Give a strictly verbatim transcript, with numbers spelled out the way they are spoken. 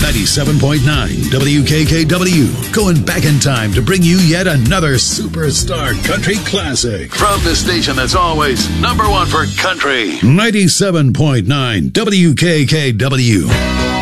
ninety-seven point nine W K K W, going back in time to bring you yet another superstar country classic. From the station that's always number one for country, ninety-seven point nine W K K W.